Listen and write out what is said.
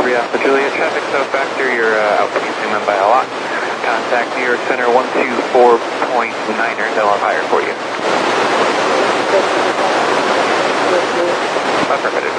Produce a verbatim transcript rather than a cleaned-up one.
three Alpha Juliet, traffic so factor, you're uh, outpacing them by a lot. Contact New York Center one two four point niner, they'll have higher for you. Affirmative.